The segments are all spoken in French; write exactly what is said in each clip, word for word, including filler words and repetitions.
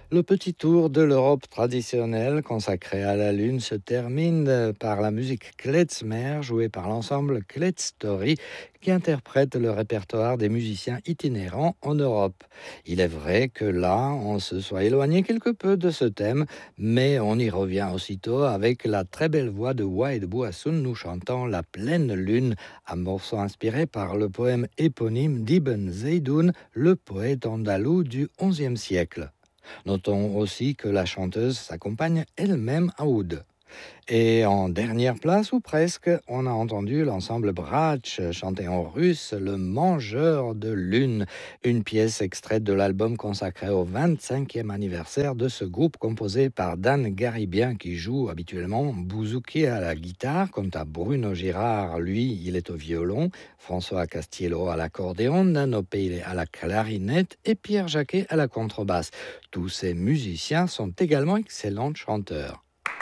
Le petit tour de l'Europe traditionnelle consacré à la Lune se termine par la musique klezmer jouée par l'ensemble Klez Story qui interprète le répertoire des musiciens itinérants en Europe. Il est vrai que là, on se soit éloigné quelque peu de ce thème, mais on y revient aussitôt avec la très belle voix de Wahed Bouassoun nous chantant La pleine lune, un morceau inspiré par le poème éponyme d'Ibn Zeydoun, le poète andalou du onzième siècle. Notons aussi que la chanteuse s'accompagne elle-même à oud. Et en dernière place, ou presque, on a entendu l'ensemble Brach chanter en russe Le Mangeur de Lune, une pièce extraite de l'album consacré au vingt-cinquième anniversaire de ce groupe composé par Dan Garibien qui joue habituellement bouzouki à la guitare, quant à Bruno Girard, lui, il est au violon, François Castiello à l'accordéon, Nano Peile à la clarinette et Pierre Jacquet à la contrebasse. Tous ces musiciens sont également excellents chanteurs.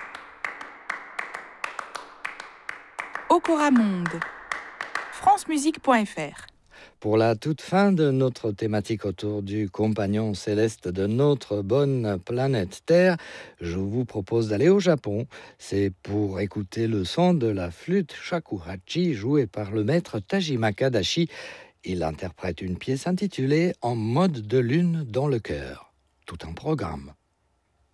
Okora Monde, francemusique point f r. Pour la toute fin de notre thématique autour du compagnon céleste de notre bonne planète Terre, je vous propose d'aller au Japon. C'est pour écouter le son de la flûte shakuhachi jouée par le maître Tajima Kadashi. Il interprète une pièce intitulée En mode de lune dans le cœur. Tout un programme.